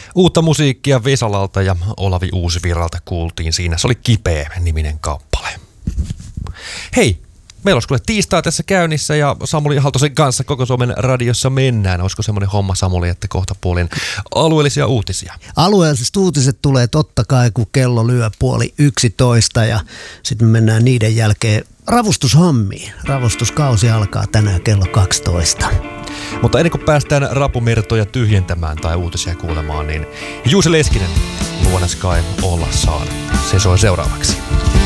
Uutta musiikkia Vesalalta ja Olavi Uusvirralta kuultiin siinä. Se oli Kipeä-niminen kappale. Hei, meillä olisi kuule tiistai tässä käynnissä ja Samuli Haltosen kanssa Koko Suomen radiossa mennään. Olisiko semmoinen homma, Samuli, että kohta puolin alueellisia uutisia? Alueelliset uutiset tulee totta kai, kun kello lyö 10:30 ja sitten me mennään niiden jälkeen ravustushommiin. Ravustuskausi alkaa tänään kello 12. Mutta ennen kuin päästään rapumertoja tyhjentämään tai uutisia kuulemaan, niin Juuse Leskinen, Luona Sky olla saan. Se soi seuraavaksi.